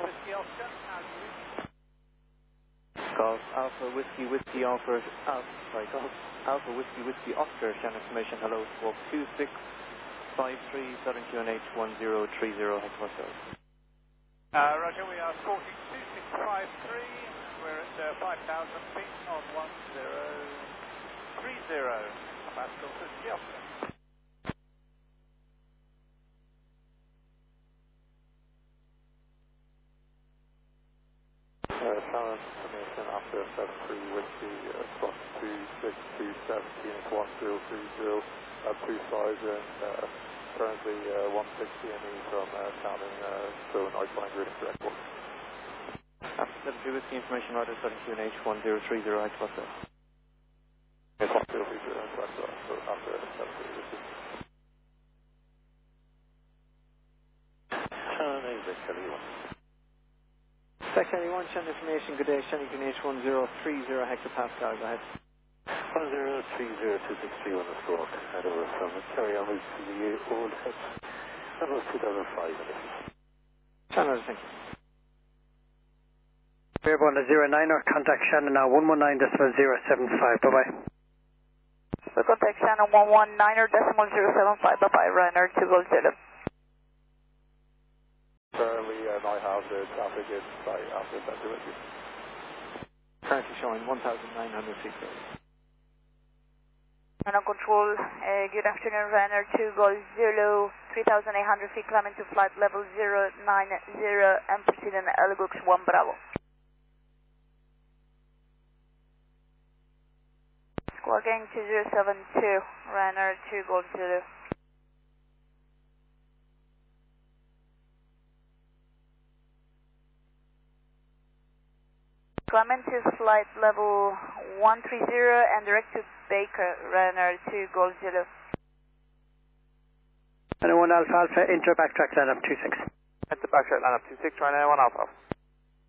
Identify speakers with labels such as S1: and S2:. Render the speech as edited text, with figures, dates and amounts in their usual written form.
S1: Whiskey Oscar, how do you reach?
S2: Golf Alpha Whiskey Whiskey Alpha, Golf Alpha Whiskey Whiskey Oscar, channel information, hello, squawk 2653, Southern QNH 1030, Hector.
S1: Roger, we are squawking 2653, we're at 5,000 feet on 1030, Pascal Whiskey Oscar.
S3: Channel information after F3 Whiskey, squawk 2627, Phoenix 1030, at 2000, currently 160 ME from Cannon, so outbound reading for Echo.
S2: After 73 Whiskey information, order Southern QNH 1030, Hector.
S3: Yes, 1030, so after 73 Whiskey. Channel name is Kelly 1.
S2: Kelly 1, channel information, good day, channel QNH 1030, Hector Pascal, go ahead.
S3: 1030-263 on the stroke, head over from carry on with the old head. That was 2005.
S2: Channel, thank you.
S4: Airborne to 09er, contact Shannon now 119.075, bye-bye.
S5: We contact Shannon 119.075, bye-bye, Ryanair 200.
S3: Currently now have the traffic inside after that direction.
S2: Currently showing 1,900 feet.
S5: Ryanair control, good afternoon, Ryanair 2 Golf Zulu, 3,800 feet climbing to flight level 090 and proceeding Elgooks 1 Bravo. Squawking 2072, Ryanair 2 Golf Zulu. Climbing to flight level 130 and direct to Baker, Ryanair 2 Golf Zulu.
S4: And 1 Alpha Alpha, enter backtrack line up 26.
S1: Enter backtrack line up 26, Ryanair 1 Alpha.